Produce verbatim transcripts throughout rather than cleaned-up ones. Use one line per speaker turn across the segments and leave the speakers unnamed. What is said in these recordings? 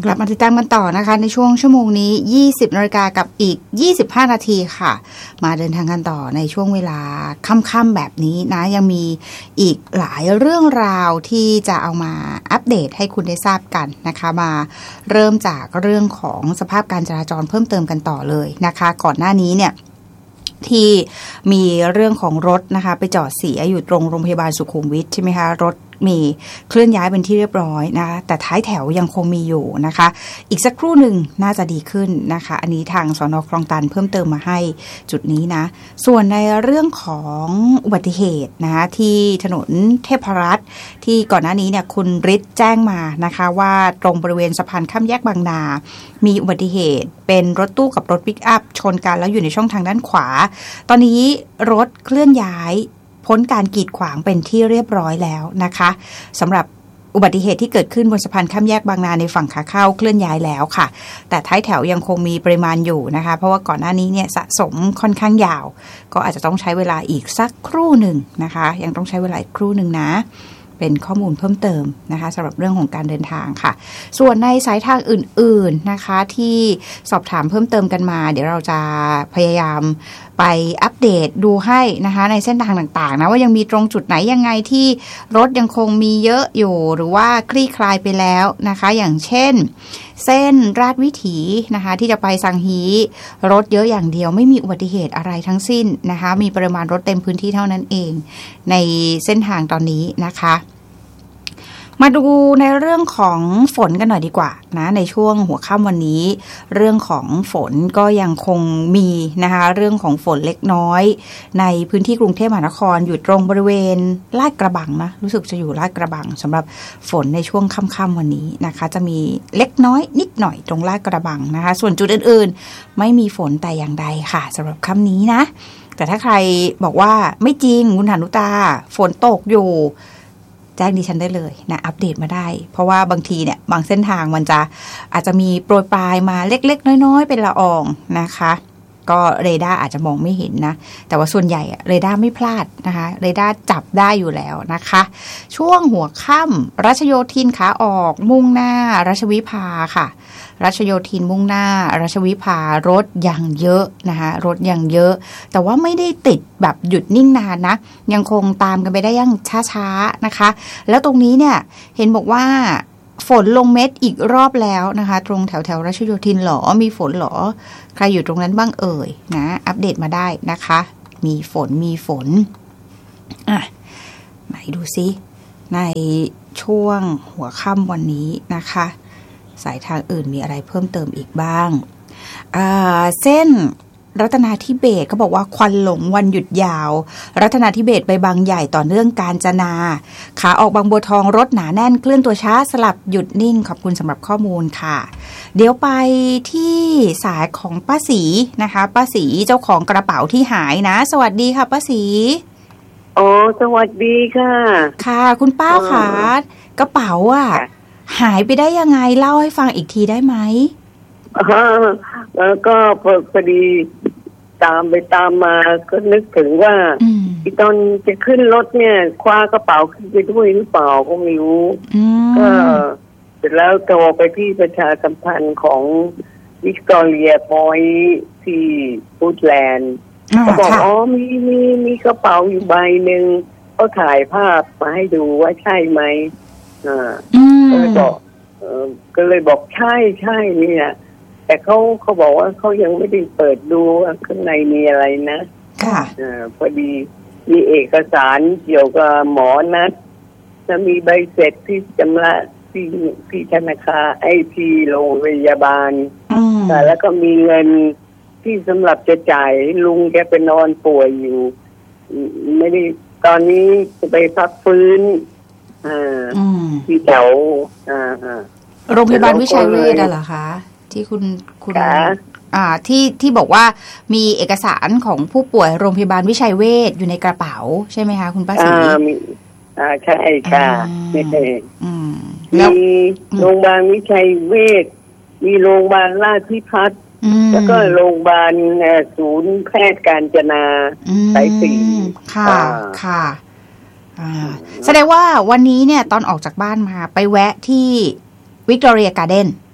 กลับมาติดตามกันต่อนะคะในช่วงชั่วโมงนี้ ยี่สิบนาฬิกากับอีกยี่สิบห้านาทีค่ะมาเดินทางกันต่อในช่วงเวลาค่ำๆแบบนี้นะยังมีอีกหลายเรื่องราวที่จะเอามาอัปเดตให้คุณได้ทราบกันนะคะมาเริ่มจากเรื่องของสภาพการจราจรเพิ่มเติมกันต่อเลยนะคะก่อนหน้านี้เนี่ยที่มีเรื่องของรถนะคะไปจอดเสียอยู่ตรงโรงพยาบาลสุขุมวิทใช่ไหมคะรถมีเคลื่อนย้ายเป็นที่เรียบร้อยนะคะแต่ท้ายแถวยังคงมีอยู่นะคะอีกสักครู่หนึ่งน่าจะดีขึ้นนะคะอันนี้ทางสน.คลองตันเพิ่มเติมมาให้จุดนี้นะส่วนในเรื่องของอุบัติเหตุนะคะที่ถนนเทพรัตน์ที่ก่อนหน้านี้เนี่ยคุณฤทธิ์แจ้งมานะคะว่าตรงบริเวณสะพานข้ามแยกบางนามีอุบัติเหตุเป็นรถตู้กับรถปิกอัพชนกันแล้วอยู่ในช่องทางด้านขวาตอนนี้รถเคลื่อนย้ายพ้นการกีดขวางเป็นที่เรียบร้อยแล้วนะคะสำหรับอุบัติเหตุที่เกิดขึ้นบนสะพานข้ามแยกบางนาในฝั่งขาเข้าเคลื่อนย้ายแล้วค่ะแต่ท้ายแถวยังคงมีปริมาณอยู่นะคะเพราะว่าก่อนหน้านี้เนี่ยสะสมค่อนข้างยาวก็อาจจะต้องใช้เวลาอีกสักครู่หนึ่งนะคะยังต้องใช้เวลาอีกครู่หนึ่งนะเป็นข้อมูลเพิ่มเติมนะคะสำหรับเรื่องของการเดินทางค่ะส่วนในสายทางอื่นๆนะคะที่สอบถามเพิ่มเติมกันมาเดี๋ยวเราจะพยายามไปอัปเดตดูให้นะคะในเส้นทางต่างๆนะว่ายังมีตรงจุดไหนยังไงที่รถยังคงมีเยอะอยู่หรือว่าคลี่คลายไปแล้วนะคะอย่างเช่นเส้นราชวิถีนะคะที่จะไปสังฮีรถเยอะอย่างเดียวไม่มีอุบัติเหตุอะไรทั้งสิ้นนะคะมีปริมาณรถเต็มพื้นที่เท่านั้นเองในเส้นทางตอนนี้นะคะมาดูในเรื่องของฝนกันหน่อยดีกว่านะในช่วงหัวค่ำวันนี้เรื่องของฝนก็ยังคงมีนะคะเรื่องของฝนเล็กน้อยในพื้นที่กรุงเทพมหานครอยู่ตรงบริเวณลาดกระบังนะรู้สึกจะอยู่ลาดกระบังสำหรับฝนในช่วงค่ำๆวันนี้นะคะจะมีเล็กน้อยนิดหน่อยตรงลาดกระบังนะคะส่วนจุดอื่นๆไม่มีฝนแต่อย่างใดค่ะสำหรับค่ำนี้นะแต่ถ้าใครบอกว่าไม่จริงคุณหนุตาฝนตกอยู่แจ้งดิฉันได้เลยนะอัปเดตมาได้เพราะว่าบางทีเนี่ยบางเส้นทางมันจะอาจจะมีโปรยปลายมาเล็กๆน้อยๆเป็นละอองนะคะก็เรดาร์อาจจะมองไม่เห็นนะแต่ว่าส่วนใหญ่เรดาร์ไม่พลาดนะคะเรดาร์จับได้อยู่แล้วนะคะช่วงหัวค่ำรัชโยธินขาออกมุ่งหน้ารัชวิภาค่ะรัชโยธินมุ่งหน้ารัชวิภารถยังเยอะนะคะรถยังเยอะแต่ว่าไม่ได้ติดแบบหยุดนิ่งนานนะยังคงตามกันไปได้อย่างช้าๆนะคะแล้วตรงนี้เนี่ยเห็นบอกว่าฝนลงเม็ดอีกรอบแล้วนะคะตรงแถวแถวรัชโยธินหรอมีฝนหรอใครอยู่ตรงนั้นบ้างเอ่ยนะอัปเดตมาได้นะคะมีฝนมีฝนอ่ะไหนดูซิในช่วงหัวค่ำวันนี้นะคะสายทางอื่นมีอะไรเพิ่มเติมอีกบ้างอ่าเส้นรัตนาธิเบศเขาบอกว่าควันหลงวันหยุดยาวรัตนาธิเบศไปบางใหญ่ต่อเนื่องกาญจนาขาออกบางบัวทองรถหนาแน่นเคลื่อนตัวช้าสลับหยุดนิ่งขอบคุณสำหรับข้อมูลค่ะเดี๋ยวไปที่สายของป้าศรีนะคะป้าศรีเจ้าของกระเป๋าที่หายนะสวัสดีค่ะป้าศรี
อ๋อสวัสดีค่ะ
ค่ะคุณป้าค่ะกระเป๋าอ่ะหายไปได้ยังไงเล่าให้ฟังอีกทีได้ไหม
แล้วก็พอดีตามไปตามมาก็นึกถึงว่าตอนจะขึ้นรถเนี่ยคว้ากระเป๋าขึ้นไปด้วยหรือเปล่าก็ไม่รู้ก็เสร็จแล้วโทรไปที่ประชาสัมพันธ์ของวิกตอเรียพอยท์ที่ฟูดแลนด์เขาบอกอ๋อมีมีมีกระเป๋าอยู่ใบหนึ่งเขาถ่ายภาพมาให้ดูว่าใช่ไหมอ่าก็เลยบอกก็เลยบอกใช่ใช่เนี่ยแต่เขาเขาบอกว่าเขายังไม่ได้เปิดดูว่าข้างในมีอะไรนะ
ค่ะ
อ่าพอดีมีเอกสารเกี่ยวกับหมอนัดจะมีใบเสร็จที่ชำระที่ที่ธนาคารไอทีโรงพยาบาลแต่แล้วก็มีเงินที่สำหรับจะจ่ายลุงแกไปนอนป่วยอยู่ไม่ได้ตอนนี้จะไปพักฟื้นอ่าที่แถวอ่า
โรงพยาบาลวิชัยเวชเหรอคะที่คุณคุณอ่าที่ที่บอกว่ามีเอกสารของผู้ป่วยโรงพยาบาลวิชัยเวชอยู่ในกระเป๋าใช่ไหมคะคุณป้าศรี
อ่าอ่าใช่ค่ะมีโรงพยาบาลวิชัยเวชมีโรงพยาบาลราชพิพัฒน์แล้วก็โรงพยาบาลศูนย์แพทย์กาญจนาสายสี่
ค่ะค่ะแสดงว่าวันนี้เนี่ยตอนออกจากบ้านมาไปแวะที่วิกตอเรียการ์เด้น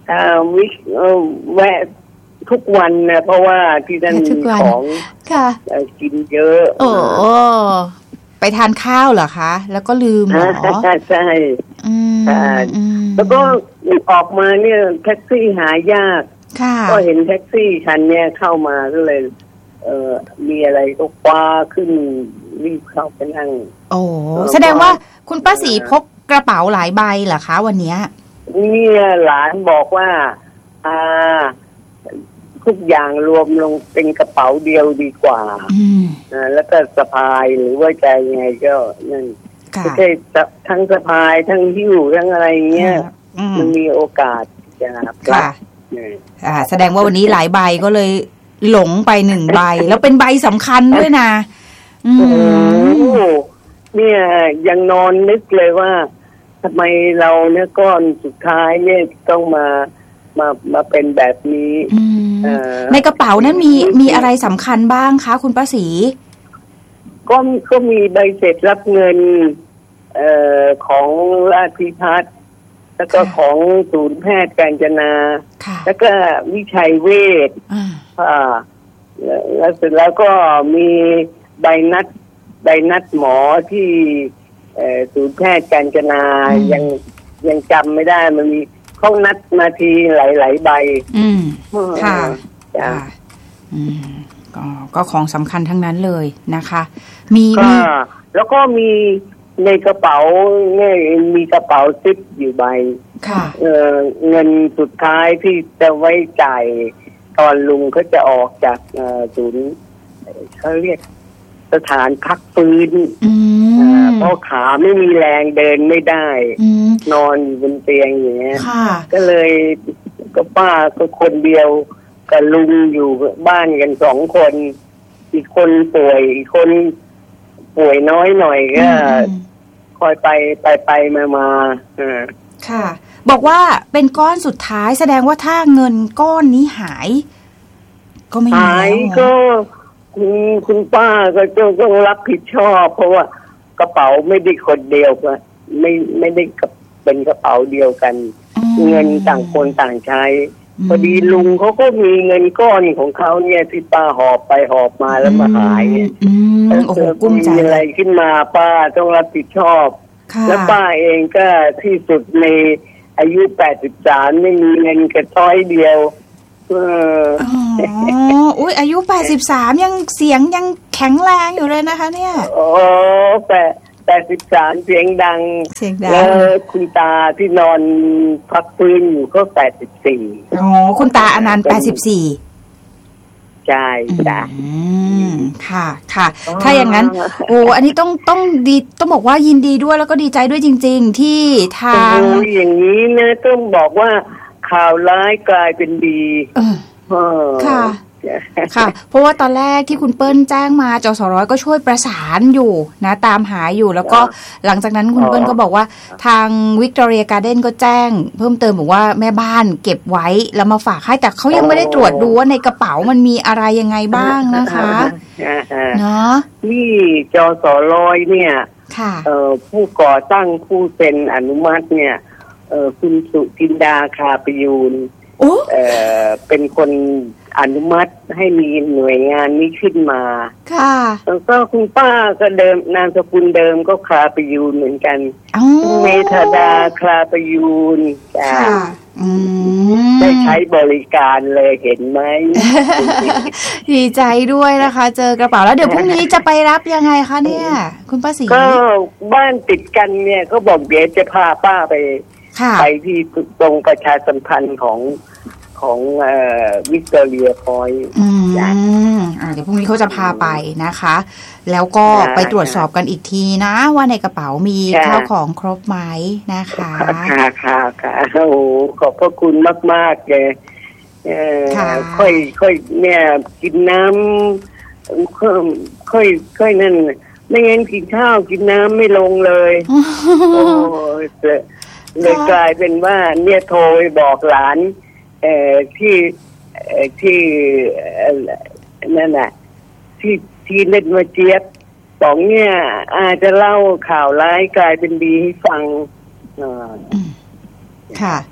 อ่าวิแวะทุกวันนะเพราะว่าที่นั่นมีของ
ค่ะ
กินเยอะ
โอ้ไปทานข้าวเหรอคะแล้วก็ลืมเหรอ
ใช่ใช่แล้วก็ออกมาเนี่ยแท็กซี่หายากก็เห็นแท็กซี่คันเนี้ยเข้ามาก็เลยเออมีอะไรก็คว้าขึ้นรีบเข้าไปนั่ง
โอ้แสดงว่าคุณป้าศรีพกกระเป๋าหลายใบเหรอคะวันนี้
เนี่ยหลานบอกว่าอ่าทุกอย่างรวมลงเป็นกระเป๋าเดียวดีกว่าอ่าแล้วก็สะพายหรือว่าใจยังไงก็นั่นไม่ใช่ทั้งสะพายทั้งหิ้วทั้งอะไรเงี้ยมันมีโอกาสจะพลาด
อ่าแสดงว่าวันนี้หลายใบก็เลยหลงไปหนึ่งใบแล้วเป็นใบสำคัญด้วยนะ
โอ้เนี่ยยังนอนนึกเลยว่าทำไมเราเนี่ยก้อนสุดท้ายเนี่ยต้องมามามาเป็นแบบนี้
ในกระเป๋านั้นมีมีอะไรสำคัญบ้างคะคุณป้าศรี
ก็ก็มีใบเสร็จรับเงินเอ่อของราชพิพัฒน์แล้วก็ของศูนย์แพทย์กาญจนาแล้วก็วิชัยเวชอ่าแล้วเสร็จแล้วก็มีใบนัดใบนัดหมอที่ศูนย์แพทย์กาญจนายังยังจำไม่ได้มันมีเขานัดมาทีหลายๆใบ
อืมค่ะจ้ะอืมก็ก็ของสำคัญทั้งนั้นเลยนะคะมี
มีแล้วก็มีในกระเป๋าเนี่ยมีกระเป๋าซิปอยู่ใบ
ค่ะ
เออเงินสุดท้ายที่จะไว้จ่ายตอนลุงเขาจะออกจากศูนย์เขาเรียกสถานพักฟื้นเพราะขาไม่มีแรงเดินไม่ได้นอนอยู่บนเตียงอย่างเงี้ยก็เลยก็ป้าก็คนเดียวกับลุงอยู่บ้านกันสองคนอีกคนป่วยอีกคนป่วยน้อยหน่อยก็คอยไปไปไปมามา
ค่ะบอกว่าเป็นก้อนสุดท้ายแสดงว่าถ้าเงินก้อนนี้หายก็ไม่
หายก็คุณคุณป้าก็ต้องต้องรับผิดชอบเพราะว่ากระเป๋าไม่ได้คนเดียวกันไม่ไม่ได้เป็นกระเป๋าเดียวกันเงินต่างคนต่างใช้พอดีลุงเขาก็มีเงินก้อนของเขาเนี่ยที่ป้าหอบไปหอบมาแล้วมาหายเนี่ย
โอ้โหกุ้มใจ
มีอะไรขึ้นมาป้าต้องรับผิดชอบแล้วป้าเองก็ที่สุดในอายุแปดสิบสามไม่มีเงินกระต้อยเดียวเออ
อ๋ออุ้ยอายุแปดสิบสามยังเสียงยังแข็งแรงอยู่เลยนะคะเนี่ย
โอ้แปดแปดสิบสามเสียงดัง
เสียงดัง
แล้วคุณตาที่นอนพักฟื้นอยู่ก็แปดสิบสี่
อ๋อคุณตาอนันต์แปดสิบสี่
ใช่จ้ะ
ค่ะค่ะถ้าอย่างนั้นโอ้อันนี้ต้องต้องดีต้องบอกว่ายินดีด้วยแล้วก็ดีใจด้วยจริงๆที่ทาง
โอ้อย่างนี้นะต้องบอกว่าข่าวร้ายกลายเป็นดี
ค่ะค่ะเพราะว่าตอนแรกที่คุณเปิ้ลแจ้งมาจสร้อยก็ช่วยประสานอยู่นะตามหาอยู่แล้วก็หลังจากนั้นคุณเปิ้ลก็บอกว่าทางวิกตอเรียการ์เด้นก็แจ้งเพิ่มเติมบอกว่าแม่บ้านเก็บไว้แล้วมาฝากให้แต่เขายังไม่ได้ตรวจดูว่าในกระเป๋ามันมีอะไรยังไงบ้างนะคะเนาะ
นี่จสร้อยเนี่ยผู้ก่อตั้งผู้เซ็นอนุมัติเนี่ยคุณสุจินดาคาประยูนเป็นคนอนุมัติให้มีหน่วยงานนี้ขึ้นมา
ค่ะ
แล้วก็คุณป้าก็เดิมนามสกุลเดิมก็คลาประยูนเหมือนกันเมธาดาคลาประยูนจ้าได้ใช้บริการเลยเห็นไหม
ดีใจด้วยนะคะเจอกระเป๋าแล้วเดี๋ยวพรุ่งนี้จะไปรับยังไงคะเนี่ยคุณป้าศรี
ก็บ้านติดกันเนี่ยเขาบอกเดี๋ยวจะพาป้าไปไปที่ตรงประชาสัมพันธ์ของของวิกตอเรียพอยต์
อืมอ่าเดี๋ยวพรุ่งนี้เขาจะพาไปนะคะแล้วก็ไปตรวจสอบกันอีกทีนะว่าในกระเป๋ามีข้าวของครบไหมนะคะ
ค่ะค่ะค่ะโอ้ขอบพระคุณมากๆเลยเออค่อยค่อยเนี่ยกินน้ำค่อยค่อยค่อยนั่นไม่งั้นกินข้าวกินน้ำไม่ลงเลยโอ้เลยกลายเป็นว่าเนี่ยโทรไปบอกหลานเอ่อที่เอ่อที่นั่นน่ะที่ที่เล่นมาเจี๊ยบบอกเนี่ยอาจจะเล่าข่าวร้ายกลายเป็นดีให้ฟัง
ค่ะ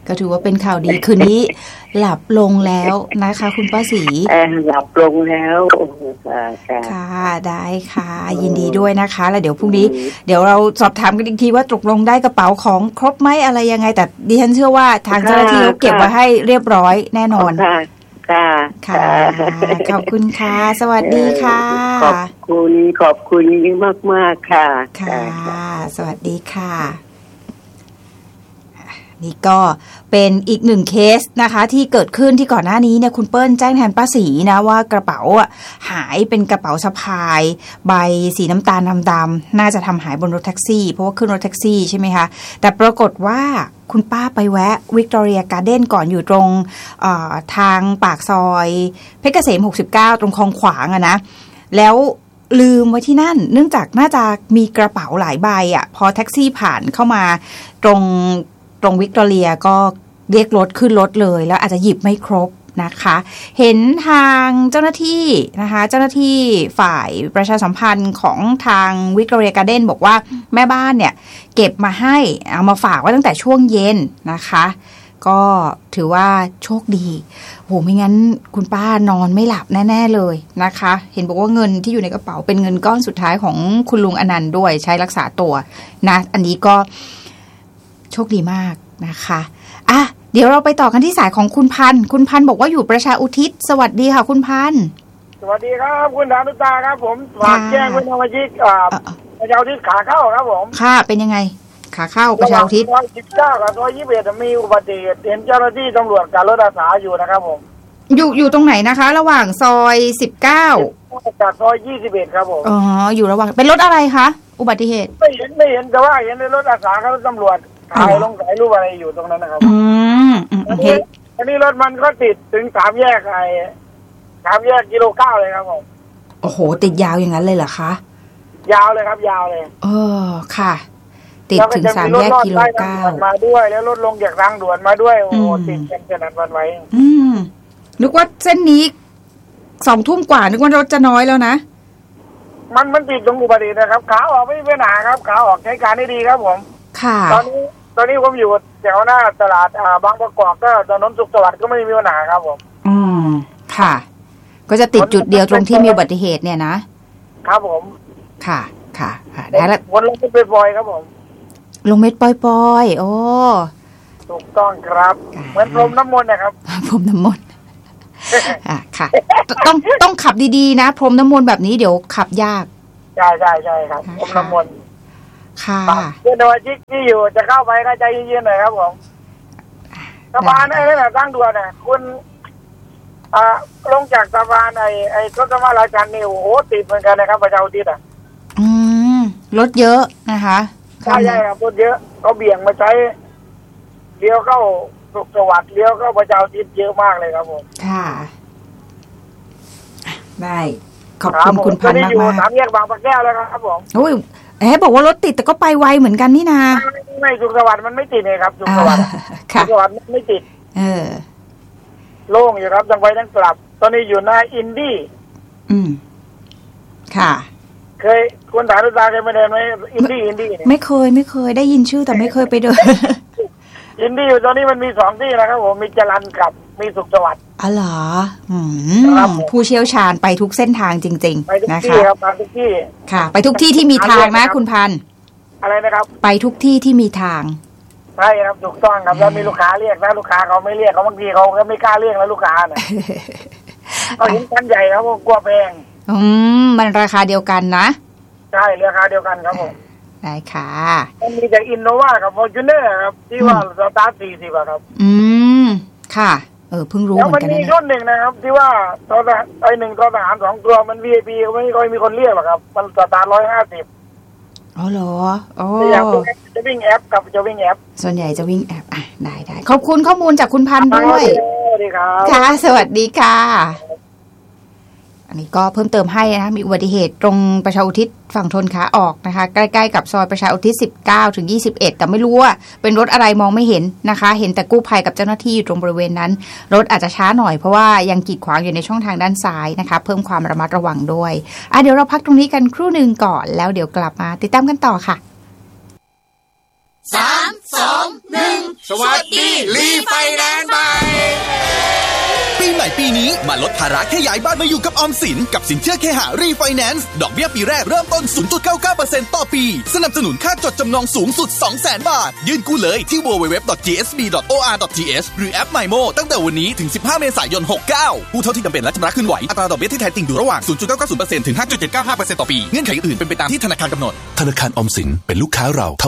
ก็ถือว่าเป็นข่าวดีคืนนี้หลับลงแล้วนะคะคุณป้าศรี
หลับลงแล้ว
ค่ะได้ค่ะยินดีด้วยนะคะแล้วเดี๋ยวพรุ่งนี้เดี๋ยวเราสอบถามกันอีกทีว่าตกลงได้กระเป๋าของครบไหมอะไรยังไงแต่ดิฉันเชื่อว่าทางเจ้าหน้าที่เก็บไว้ให้เรียบร้อยแน่นอน
ค่ะ
ค่ะขอบคุณค่ะสวัสดีค่ะ
ขอบคุณขอบคุณยิ่งมากๆค่ะ
ค่ะสวัสดีค่ะนี่ก็เป็นอีกหนึ่งเคสนะคะที่เกิดขึ้นที่ก่อนหน้านี้เนี่ยคุณเปิ้ลแจ้งแทนป้าศรีนะว่ากระเป๋าหายเป็นกระเป๋าสะพายใบสีน้ำตาลดำๆน่าจะทำหายบนรถแท็กซี่เพราะว่าขึ้นรถแท็กซี่ใช่ไหมคะแต่ปรากฏว่าคุณป้าไปแวะวิกตอเรียการ์เด้นก่อนอยู่ตรงทางปากซอยเพชรเกษมหกสิบเก้าตรงคลองขวางอะนะแล้วลืมไว้ที่นั่นเนื่องจากน่าจะมีกระเป๋าหลายใบอะพอแท็กซี่ผ่านเข้ามาตรงตรงวิกตอเรียก็เรียกรถขึ้นรถเลยแล้วอาจจะหยิบไม่ครบนะคะเห็นทางเจ้าหน้าที่นะคะเจ้าหน้าที่ฝ่ายประชาสัมพันธ์ของทางวิกตอเรียการ์เด้นบอกว่าแม่บ้านเนี่ยเก็บมาให้เอามาฝากไว้ตั้งแต่ช่วงเย็นนะคะก็ถือว่าโชคดีโหไม่งั้นคุณป้านอนไม่หลับแน่ๆเลยนะคะเห็นบอกว่าเงินที่อยู่ในกระเป๋าเป็นเงินก้อนสุดท้ายของคุณลุงอนันต์ด้วยใช้รักษาตัวนะอันนี้ก็โชคดีมากนะคะอ่ะเดี๋ยวเราไปต่อกันที่สายของคุณพันธ์คุณพันธ์บอกว่าอยู่ประชาอุทิศสวัสดีค่ะคุณพันธ์
สวัสดีครับคุณดานุตาครับผมฝากแจ้งคุณสมาชิกประชาอุทิศขาเข้าครับผม
ค่ะเป็นยังไงขาเข้าประชาอุทิศ
ร้อยสิบเก้ากับร้อยยี่สิบเอ็ดมีอุบัติเหตุเห็นเจ้าหน้าที่ตำรวจกับรถอาสาอยู่นะครับผม
อยู่อยู่ตรงไหนนะคะระหว่างซอยสิบเก้า
จากซอยยี่สิบเอ็ดครับผม
อ๋ออยู่ระหว่างเป็นรถอะไรคะอุบัติเหตุ
ไม่เห็นไม่เห็นแต่ว่าเห็นในรถอาสากับรถตำรวจถ่ายลงถ่ายรูปอะไรอยู่ตรงนั้นนะครับ
อืมเห็น
อันนี้รถมันก็ติดถึงสามแยกไอ้สามแยกกิโลเก้าเลยครับผม
โอ้โหติดยาวอย่างนั้นเลยเหรอคะ
ยาวเลยครับยาวเลย
เออค่ะติดถึงสามแยกกิโลเก้า
มาด้วยแล้วรถลงจากทางด่วนมาด้วยโอ้ติดกันขนาดวันไว้
อืมนึกว่าเส้นนี้สองทุ่มกว่านึกว่ารถจะน้อยแล้วนะ
มันมันติดตรงอุบัติเหตุนะครับขาออกไม่มีปัญหาครับขาออกใช้การได้ดีครับผม
ค่ะ
ตอนนี้ตอนนี้ผมอยู่แถวหน้าตลาดอ่าบางประกอบก็ถนนสุขสวัสดิ์ก็ไม่มีปัญหาครับผม
อืมค่ะก็จะติดจุดเดียวตรงที่มีอุบัติเหตุเนี่ยนะครับ
ผม
ค่ะค่ะได้แล้ว
วนลงไปปล่อยครับผม
ลงเม็ดปล่อยๆโอ้
ถูกต้องครับเหมือนพรมน้ำมนต์นะครับ
พรมน้ำมนต์อ่ะค่ะต้องต้องขับดีๆนะพรมน้ำมนต์แบบนี้เดี๋ยวขับยาก
ใช่ใช่ใช่ครับพรมน้ำมนต์
ค่ะ
เพื่อนสมาชิกที่อยู่จะเข้าไปก็ใจเย็นๆหน่อยครับผมสะพานไอ้นั่นน่ะตั้งด่วนน่ะคุณอ่าลงจากสะพานไอ้ไอ้รถสมาราชันนี่โอ้โหติดเหมือนกันนะครับประชาอุทิศอ่ะ
อืมรถเยอะนะคะ
ใช่ใช่ครับรถเยอะเขาเบี่ยงมาใช้เลี้ยวเข้าสุขสวัสดิ์เลี้ยวเข้าประชาอุทิศเยอะมากเลยครับผม
ค่ะได้ขอบคุณคุณพันธ์มาก
ๆสามแยกบางปะแก้วแล้วครับผม
โอ้ยแอบบอกว่ารถติดแต่ก็ไปไวเหมือนกันนี่นา
ไม่สุขสวัสดิ์มันไม่ติดเลยครับสุขสวัสดิ์สุขสวัสดิ์ไม่ติด
เออ
โล่งอยู่ครับจังไว้ทั้งกลับตอนนี้อยู่หน้าอินดี้
อืมค่ะ
เคยคุณฐานุตาเคยไปเดินไหมอินดี้อินดี้
ไม่เคยไม่เคยได้ยินชื่อแต่ไม่เคยไปเดิน
อินดี้อยู่ตอนนี้มันมีสองที่นะครับผมมีจรัญกับมีสุขสวัสดิ์
อ๋อเหรออืมผู้เชี่ยวชาญไปทุกเส้นทางจริงๆนะคะ
ไปทุกที่
ค่ะไปทุกที่ที่มีทางนะคุณพันธ์
อะไรนะครับ
ไปทุกที่ที่มีทาง
ใช่ครับถูกต้องครับแล้วมีลูกค้าเรียกนะลูกค้าเขาไม่เรียกเขาบางทีเขาก็ไม่กล้าเรียกแล้วลูกค้าเนี่ยเขาเห็นกันใหญ่เขากลัวแพง
อืมมันราคาเดียวกันนะ
ใช่ราคาเดียวกันครับผม
ได้ค่ะ
มันมีแต่อินโนวากับฟอร์จูเนอร์ครับที่ว่าสตาร์ทสี่สิบครับ
อืมค่ะเออเพิ่งรู้เหมือนกันนะ
แล้วมันมีรุ่นหนึ่งนะครับที่ว่าตอนไอหนึ่งตอนทหารสองตัวมัน วี ไอ พี ไม่ค่อยมีคนเรียกหรอกครับมันสตาร์ทร้อยห้าสิบ
อ๋อเหรอโอ้
จะวิ่งแอปกับจะวิ่งแอป
ส่วนใหญ่จะวิ่งแอปอ่ะได้ได้ขอบคุณข้อมูลจากคุณพันธ์ด้วย
สวัสดีครับ
ค่ะสวัสดีค่ะอันนี้ก็เพิ่มเติมให้นะมีอุบัติเหตุตรงประชาอุทิศฝั่งทนขาออกนะคะใกล้ๆกับซอยประชาอุทิศสิบเก้าถึงยี่สิบเอ็ดแต่ไม่รู้ว่าเป็นรถอะไรมองไม่เห็นนะคะเห็นแต่กู้ภัยกับเจ้าหน้าที่อยู่ตรงบริเวณนั้นรถอาจจะช้าหน่อยเพราะว่ายังกีดขวางอยู่ในช่องทางด้านซ้ายนะคะเพิ่มความระมัดระวังด้วยอ่ะเดี๋ยวเราพักตรงนี้กันครู่นึงก่อนแล้วเดี๋ยวกลับมาติดตามกันต่อค่ะ
สาม สอง หนึ่งสวัสดีรีไฟแนนซ์ใหม่ปีใหม่ปีนี้มาลดภาระแค่ย้ายบ้านมาอยู่กับออมสินกับสินเชื่อเคหะรีไฟแนนซ์ดอกเบี้ยปีแรกเริ่มต้น ศูนย์จุดเก้าเก้าเปอร์เซ็นต์ ต่อปีสนับสนุนค่าจดจำนองสูงสุด สองแสน บาทยื่นกู้เลยที่ ดับเบิลยู ดับเบิลยู ดับเบิลยู ดอท จี เอส บี ดอท โอ อาร์ ดอท ที เอช หรือแอป MyMo ตั้งแต่วันนี้ถึงสิบห้าเมษายนหกเก้าผู้เท่าที่จำเป็นและชำระคืนไหวอัตราดอกเบี้ยที่แท้จริงอยู่ระหว่าง ศูนย์จุดเก้าเก้าศูนย์เปอร์เซ็นต์ ถึง ห้าจุดเจ็ดเก้าห้าเปอร์เซ็นต์ ต่อปีเงื่อนไขอื่นเป็นไปตามที่ธนาคารกำหนดธนาคารออมสินเป็นลูกค้าเรา